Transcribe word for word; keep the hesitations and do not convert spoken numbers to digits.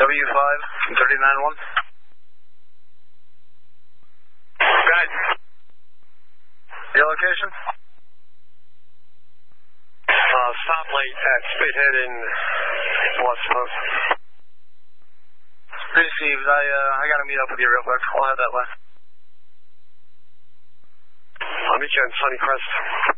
W five, thirty-nine one. Go ahead. Your location? Uh, stop late at Spithead in Portsmouth. Received. I, uh, I gotta meet up with you real quick. I'll head that way. I'll meet you in Sunnycrest.